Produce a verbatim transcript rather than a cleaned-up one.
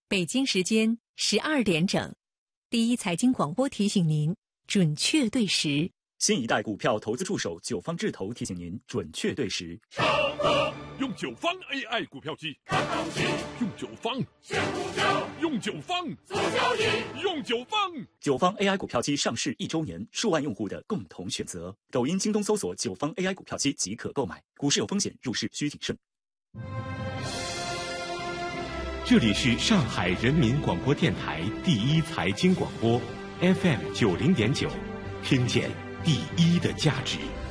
北京时间十二点整，第一财经广播提醒您准确对时。 新一代股票投资助手九方智投提醒您准确对时。 上课用九方 A I 股票机，看东西用九方选股票，用九方做交易，用九方。 九方 A I 股票机上市一周年，数万用户的共同选择。抖音、京东搜索九方 A I 股票机即可购买。股市有风险，入市需谨慎。 这里是上海人民广播电台第一财经广播 F M 九零点九，听见第一的价值。